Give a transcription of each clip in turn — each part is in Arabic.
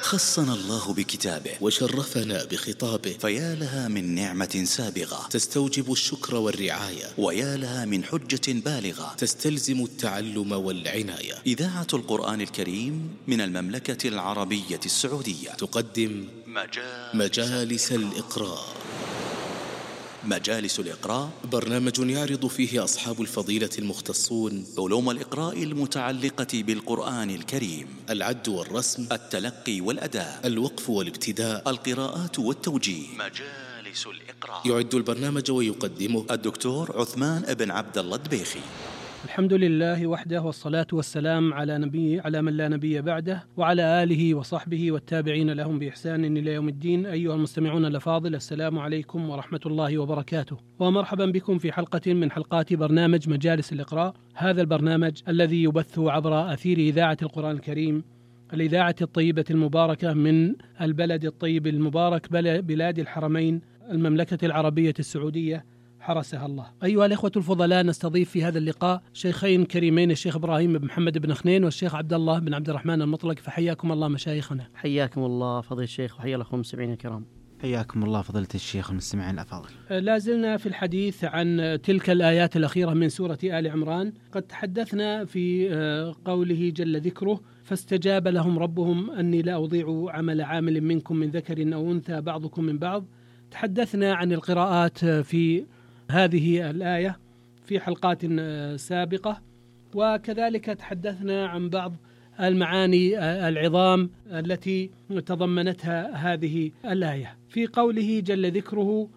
خصنا الله بكتابه وشرفنا بخطابه، فيا لها من نعمة سابغة تستوجب الشكر والرعاية، ويا لها من حجة بالغة تستلزم التعلم والعناية. إذاعة القرآن الكريم من المملكة العربية السعودية تقدم مجالس الإقراء. مجالس الإقراء برنامج يعرض فيه أصحاب الفضيلة المختصون علوم الإقراء المتعلقة بالقرآن الكريم: العد والرسم، التلقي والأداء، الوقف والابتداء، القراءات والتوجيه. مجالس الإقراء يعد البرنامج ويقدمه الدكتور عثمان بن عبد الله الدبيخي. الحمد لله وحده، والصلاة والسلام على من لا نبي بعده، وعلى آله وصحبه والتابعين لهم بإحسان إلى يوم الدين. أيها المستمعون الأفاضل، السلام عليكم ورحمة الله وبركاته، ومرحبا بكم في حلقة من حلقات برنامج مجالس الإقراء. هذا البرنامج الذي يبث عبر أثير إذاعة القرآن الكريم، الإذاعة الطيبة المباركة من البلد الطيب المبارك، بلاد الحرمين، المملكة العربية السعودية، حرسها الله. أيها الإخوة الفضلاء، نستضيف في هذا اللقاء شيخين كريمين، الشيخ إبراهيم بن محمد بن خنين والشيخ عبد الله بن عبد الرحمن المطلق، فحياكم الله مشايخنا. حياكم الله فضيلة الشيخ، وحيا لكم المستمعين الكرام. حياكم الله فضيلة الشيخ والمستمعين الأفاضل. لا زلنا في الحديث عن تلك الآيات الأخيرة من سورة آل عمران. قد تحدثنا في قوله جل ذكره: فاستجاب لهم ربهم أني لا أضيع عمل عامل منكم من ذكر أو أنثى بعضكم من بعض. تحدثنا عن القراءات في هذه الآية في حلقات سابقة، وكذلك تحدثنا عن بعض المعاني العظام التي تضمنتها هذه الآية. في قوله جل ذكره: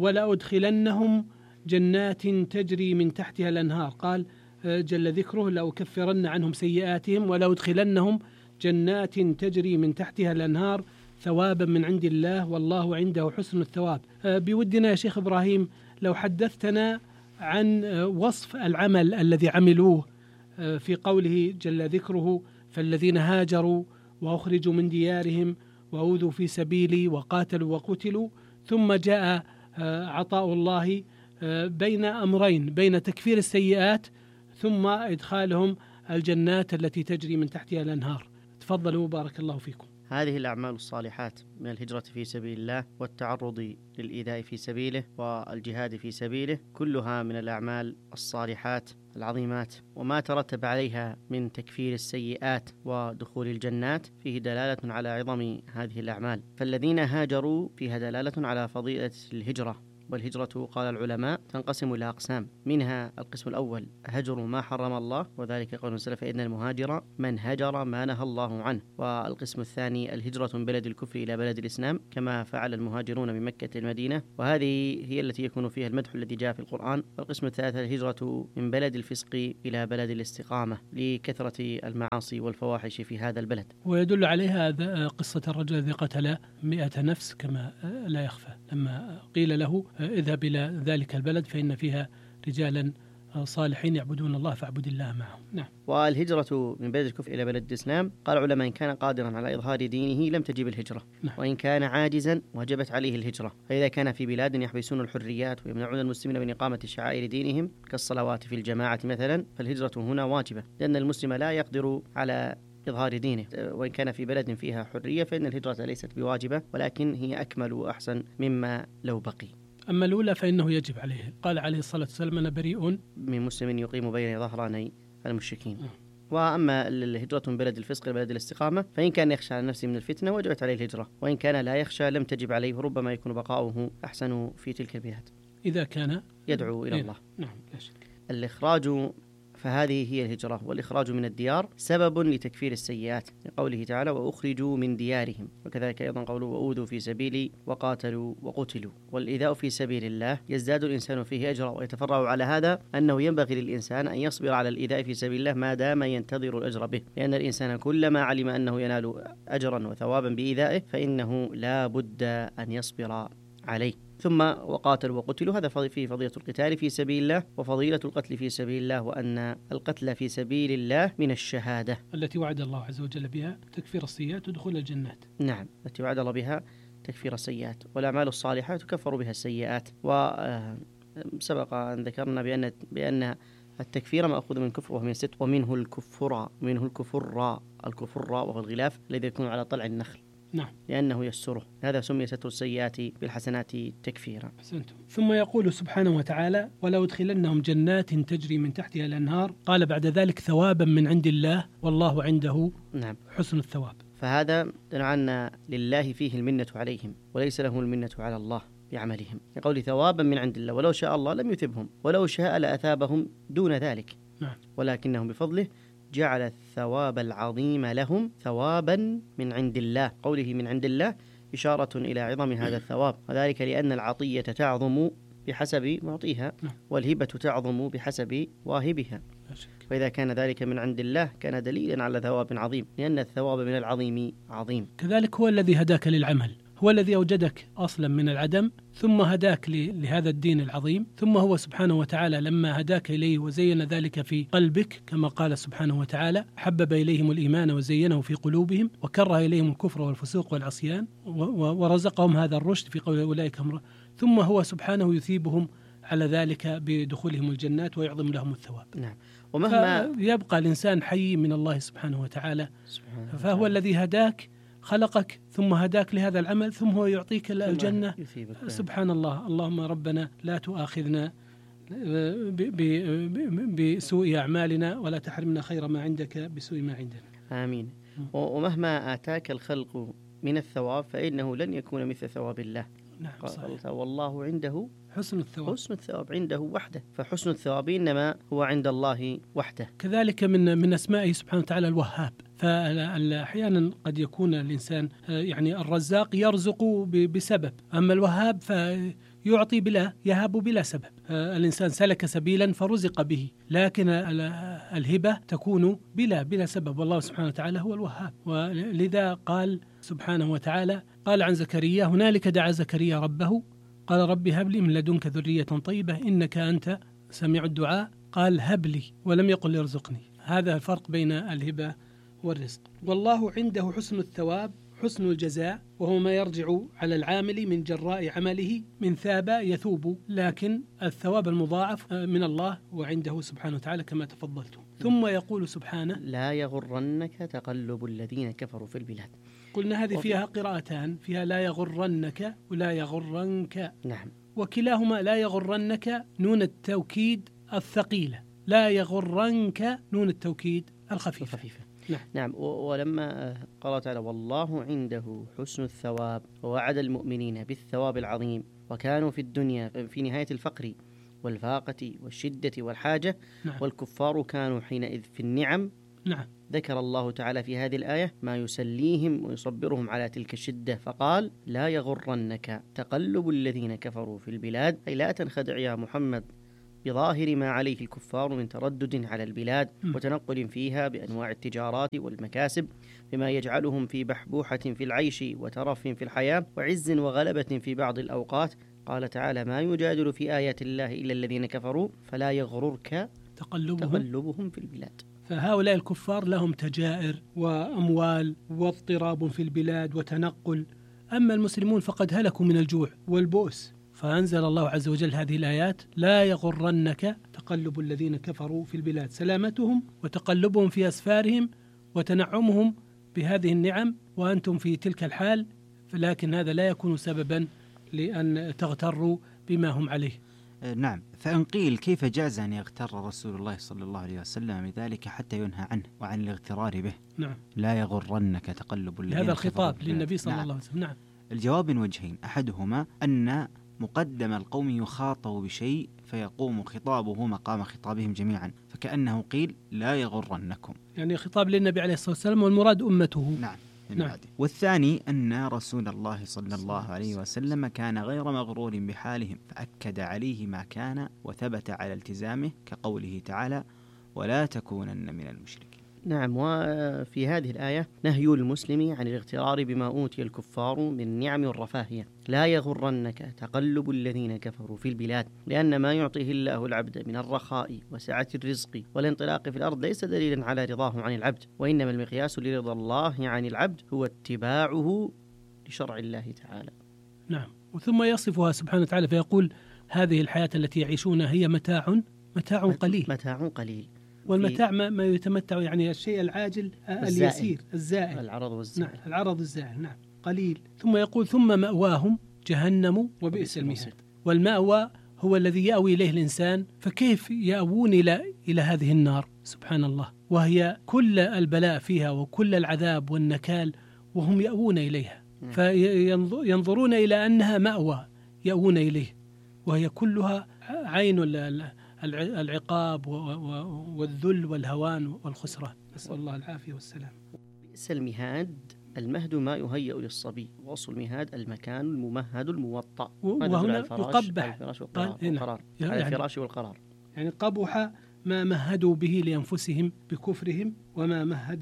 ولأدخلنهم جنات تجري من تحتها الأنهار، قال جل ذكره: لأكفرن عنهم سيئاتهم ولأدخلنهم جنات تجري من تحتها الأنهار ثوابا من عند الله والله عنده حسن الثواب. بودنا يا شيخ إبراهيم لو حدثتنا عن وصف العمل الذي عملوه في قوله جل ذكره: فالذين هاجروا وأخرجوا من ديارهم وأوذوا في سبيلي وقاتلوا وقتلوا، ثم جاء عطاء الله بين أمرين: بين تكفير السيئات ثم إدخالهم الجنات التي تجري من تحتها الأنهار. تفضلوا بارك الله فيكم. هذه الأعمال الصالحات من الهجرة في سبيل الله والتعرض للإيذاء في سبيله والجهاد في سبيله كلها من الأعمال الصالحات العظيمات، وما ترتب عليها من تكفير السيئات ودخول الجنات فيه دلالة على عظم هذه الأعمال. فالذين هاجروا فيها دلالة على فضيلة الهجرة. والهجرة قال العلماء تنقسم إلى أقسام، منها القسم الأول هجر ما حرم الله، وذلك قول السلف: إن المهاجر من هجر ما نهى الله عنه. والقسم الثاني الهجرة من بلد الكفر إلى بلد الإسلام كما فعل المهاجرون من مكة المدينة، وهذه هي التي يكون فيها المدح الذي جاء في القرآن. والقسم الثالث الهجرة من بلد الفسق إلى بلد الاستقامة لكثرة المعاصي والفواحش في هذا البلد. ويدل عليها قصة الرجل الذي قتل 100 نفس كما لا يخفى، لما قيل له: اذهب إلى ذلك البلد فإن فيها رجالا صالحين يعبدون الله فاعبد الله معهم. نعم. والهجرة من بلد الكفر إلى بلد الإسلام قال العلماء: إن كان قادرا على إظهار دينه لم تجب الهجرة، نعم. وإن كان عاجزا وجبت عليه الهجرة. فإذا كان في بلاد يحبسون الحريات ويمنعون المسلمين من إقامة شعائر دينهم كالصلوات في الجماعة مثلا، فالهجرة هنا واجبة، لأن المسلم لا يقدر على إظهار دينه. وإن كان في بلد فيها حرية فإن الهجرة ليست بواجبة، ولكن هي أكمل وأحسن مما لو بقي. أما الأولى فإنه يجب عليه، قال عليه الصلاة والسلام: أنا بريء من مسلم يقيم بين ظهراني المشركين. وأما الهجرة من بلد الفسق إلى بلد الاستقامة فإن كان يخشى على نفسه من الفتنة وجبت عليه الهجرة، وإن كان لا يخشى لم تجب عليه، ربما يكون بقاؤه أحسن في تلك البلاد إذا كان يدعو إلى الله. نعم لا شك. الإخراج، فهذه هي الهجرة، والإخراج من الديار سبب لتكفير السيئات، لقوله تعالى: وأخرجوا من ديارهم. وكذلك أيضا قوله: وأوذوا في سبيلي وقاتلوا وقتلوا. والإيذاء في سبيل الله يزداد الإنسان فيه أجرا، ويتفرع على هذا أنه ينبغي للإنسان أن يصبر على الإيذاء في سبيل الله ما دام ينتظر الأجر به، لأن الإنسان كلما علم أنه ينال أجرا وثوابا بإيذائه فإنه لا بد أن يصبر عليه. ثم وقاتلوا وقتلوا، هذا فيه فضيلة القتال في سبيل الله وفضيلة القتل في سبيل الله، وأن القتل في سبيل الله من الشهادة التي وعد الله عز وجل بها تكفير السيئات ودخول الجنات. نعم، التي وعد الله بها تكفير السيئات، والأعمال الصالحة تكفر بها السيئات. وسبق أن ذكرنا بأن التكفير مأخوذ من الكفر وهو من الست، ومنه الكفر وهو الغلاف الذي يكون على طلع النخل. نعم. لأنه يستره، هذا سمي ستر السيئات بالحسنات تكفيرا. أحسنتم. ثم يقول سبحانه وتعالى: ولو أدخلنهم جنات تجري من تحتها الأنهار قال بعد ذلك ثوابا من عند الله والله عنده نعم. حسن الثواب. فهذا دل أن لله فيه المنة عليهم وليس له المنة على الله بعملهم، يقول ثوابا من عند الله، ولو شاء الله لم يثبهم، ولو شاء لأثابهم دون ذلك. نعم. ولكنهم بفضله جعل الثواب العظيم لهم ثوابا من عند الله. قوله من عند الله إشارة إلى عظم هذا الثواب، وذلك لأن العطية تعظم بحسب معطيها، والهبة تعظم بحسب واهبها. فإذا كان ذلك من عند الله كان دليلا على ثواب عظيم، لأن الثواب من العظيم عظيم. كذلك هو الذي هداك للعمل، هو الذي أوجدك أصلا من العدم ثم هداك لهذا الدين العظيم، ثم هو سبحانه وتعالى لما هداك إليه وزين ذلك في قلبك كما قال سبحانه وتعالى: حبب إليهم الإيمان وزينه في قلوبهم وكره إليهم الكفر والفسوق والعصيان ورزقهم هذا الرشد في قول أولئك هم، ثم هو سبحانه يثيبهم على ذلك بدخولهم الجنات ويعظم لهم الثواب. نعم. ومهما يبقى الإنسان حي من الله سبحانه وتعالى، فهو الذي هداك خلقك ثم هداك لهذا العمل ثم هو يعطيك الجنة. سبحان الله. اللهم ربنا لا تؤاخذنا بسوء أعمالنا ولا تحرمنا خير ما عندك بسوء ما عندنا. آمين. ومهما آتاك الخلق من الثواب فإنه لن يكون مثل ثواب الله. نعم صحيح. والله عنده حسن الثواب. حسن الثواب عنده وحده، فحسن الثواب إنما هو عند الله وحده. كذلك من أسمائه سبحانه وتعالى الوهاب، فأحيانا قد يكون الإنسان يعني الرزاق يرزق بسبب، أما الوهاب فيعطي بلا يهب بلا سبب. الإنسان سلك سبيلا فرزق به، لكن الهبة تكون بلا سبب، والله سبحانه وتعالى هو الوهاب. ولذا قال سبحانه وتعالى قال عن زكريا: هنالك دعا زكريا ربه قال رب هب لي من لدنك ذرية طيبة إنك أنت سميع الدعاء، قال هب لي ولم يقل ارزقني. هذا الفرق بين الهبة والرزق. والله عنده حسن الثواب حسن الجزاء، وهو ما يرجع على العامل من جراء عمله من ثاب يثوب، لكن الثواب المضاعف من الله وعنده سبحانه وتعالى كما تفضلتم. ثم يقول سبحانه: لا يغرنك تقلب الذين كفروا في البلاد. قلنا هذه فيها قراءتان، فيها لا يغرنك ولا يغرنك. نعم. وكلاهما لا يغرنك نون التوكيد الثقيلة، لا يغرنك نون التوكيد الخفيفة. نعم. ولما قال تعالى: والله عنده حسن الثواب، ووعد المؤمنين بالثواب العظيم، وكانوا في الدنيا في نهاية الفقر والفاقة والشدة والحاجة. نعم. والكفار كانوا حينئذ في النعم. نعم. ذكر الله تعالى في هذه الآية ما يسليهم ويصبرهم على تلك الشدة، فقال: لا يغرنك تقلب الذين كفروا في البلاد، أي لا تنخدع يا محمد بظاهر ما عليه الكفار من تردد على البلاد وتنقل فيها بأنواع التجارات والمكاسب، بما يجعلهم في بحبوحة في العيش وترف في الحياة وعز وغلبة في بعض الأوقات. قال تعالى: ما يجادل في آيات الله إلا الذين كفروا فلا يغررك تقلبهم في البلاد. فهؤلاء الكفار لهم تجائر وأموال واضطراب في البلاد وتنقل، أما المسلمون فقد هلكوا من الجوع والبؤس. فأنزل الله عز وجل هذه الآيات: لا يغرنك تقلب الذين كفروا في البلاد، سلامتهم وتقلبهم في أسفارهم وتنعمهم بهذه النعم وأنتم في تلك الحال، لكن هذا لا يكون سببا لأن تغتروا بما هم عليه. نعم. فإن قيل كيف جاز أن يغتر رسول الله صلى الله عليه وسلم بذلك حتى ينهى عنه وعن الاغترار به؟ نعم. لا يغرنك تقلب الذين هذا الخطاب للنبي صلى الله عليه وسلم. نعم. الجواب من وجهين: أحدهما أن مقدم القوم يخاطب بشيء فيقوم خطابه مقام خطابهم جميعا، فكأنه قيل لا يغرنكم، يعني خطاب للنبي عليه الصلاة والسلام والمراد أمته. نعم. نعم. والثاني أن رسول الله صلى الله عليه وسلم كان غير مغرور بحالهم، فأكد عليه ما كان وثبت على التزامه، كقوله تعالى: ولا تكونن من المشركين. نعم. وفي هذه الآية نهي المسلم عن الاغترار بما أوتي الكفار من النعم والرفاهية. لا يغرنك تقلب الذين كفروا في البلاد، لأن ما يعطيه الله العبد من الرخاء وسعة الرزق والانطلاق في الأرض ليس دليلا على رضاه عن العبد، وإنما المقياس لرضا الله عن العبد هو اتباعه لشرع الله تعالى. نعم. وثم يصفها سبحانه وتعالى فيقول: هذه الحياة التي يعيشونها هي متاع قليل. متاع قليل. والمتاع ما يتمتع، يعني الشيء العاجل اليسير الزائل. العرض والزائل. نعم. العرض الزائل. نعم. قليل. ثم يقول ثم مأواهم جهنم وبئس المهاد. والمأوى هو الذي يأوي إليه الإنسان، فكيف يأوون إلى هذه النار؟ سبحان الله، وهي كل البلاء فيها وكل العذاب والنكال وهم يأوون إليها، فينظرون إلى أنها مأوى يأوون إليه، وهي كلها عين العقاب والذل والهوان والخسران، نسأل الله العافية والسلام. بئس المهاد، المهد ما يهيأ للصبي، وأصل المهاد المكان الممهد الموطأ، وهنا يقبح على الفراش والقرار، يعني قبح ما مهدوا به لأنفسهم بكفرهم وما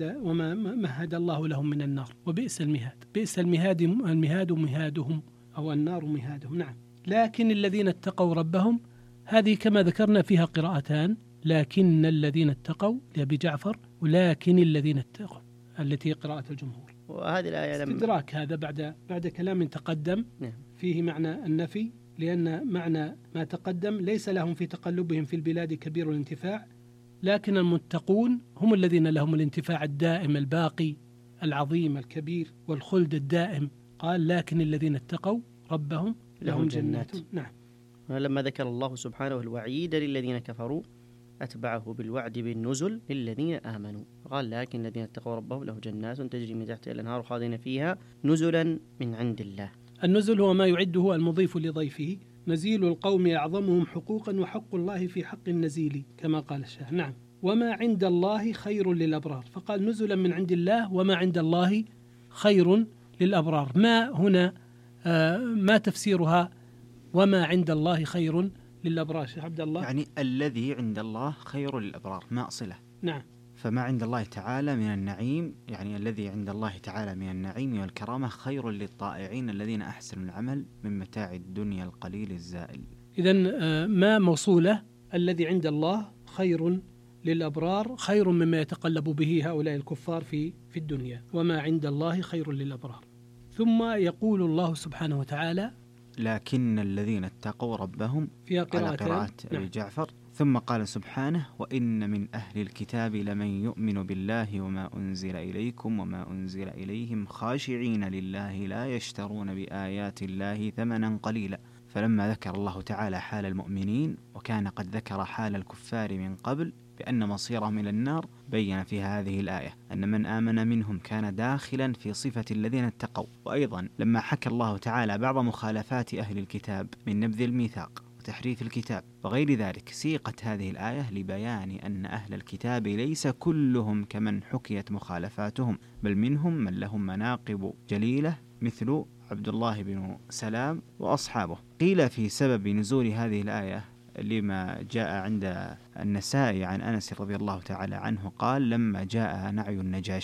مهد الله لهم من النار. وبئس المهاد، بئس المهاد مهادهم أو النار مهادهم. نعم. لكن الذين اتقوا ربهم، هذه كما ذكرنا فيها قراءتان، لكن الذين اتقوا لأبي جعفر، ولكن الذين اتقوا التي قراءة الجمهور. وهذه الآية استدراك هذا بعد كلام تقدم فيه معنى النفي، لأن معنى ما تقدم ليس لهم في تقلبهم في البلاد كبير الانتفاع، لكن المتقون هم الذين لهم الانتفاع الدائم الباقي العظيم الكبير والخلد الدائم. قال لكن الذين اتقوا ربهم لهم جنات. نعم. لما ذكر الله سبحانه الوعيد للذين كفروا أتبعه بالوعد بالنزل للذين آمنوا، قال لكن الذين اتقوا ربهم له جنات تجري من تحتها الأنهار خالدين فيها نزلا من عند الله. النزل هو ما يعده المضيف لضيفه، نزيل القوم أعظمهم حقوقا وحق الله في حق النزيل كما قال الشاعر. نعم. وما عند الله خير للأبرار، فقال نزلا من عند الله وما عند الله خير للأبرار. ما هنا ما تفسيرها وما عند الله خير للأبرار شيخ عبد الله؟ يعني الذي عند الله خير للأبرار، ما صلة. نعم. فما عند الله تعالى من النعيم، يعني الذي عند الله تعالى من النعيم والكرامة خير للطائعين الذين أحسنوا العمل من متاع الدنيا القليل الزائل. إذن ما موصولة، الذي عند الله خير للأبرار، خير مما يتقلب به هؤلاء الكفار في الدنيا، وما عند الله خير للأبرار. ثم يقول الله سبحانه وتعالى لكن الذين اتقوا ربهم في قراءة أبي جعفر. ثم قال سبحانه وإن من أهل الكتاب لمن يؤمن بالله وما أنزل إليكم وما أنزل إليهم خاشعين لله لا يشترون بآيات الله ثمنا قليلا. فلما ذكر الله تعالى حال المؤمنين وكان قد ذكر حال الكفار من قبل بأن مصيرهم إلى النار، بين في هذه الآية أن من آمن منهم كان داخلا في صفة الذين اتقوا. وأيضا لما حكى الله تعالى بعض مخالفات أهل الكتاب من نبذ الميثاق وتحريف الكتاب وغير ذلك، سيقت هذه الآية لبيان أن أهل الكتاب ليس كلهم كمن حكيت مخالفاتهم، بل منهم من لهم مناقب جليلة مثل عبد الله بن سلام وأصحابه. قيل في سبب نزول هذه الآية لما جاء عند النسائي عن أنس رضي الله تعالى عنه قال لما جاء نعي النجاشي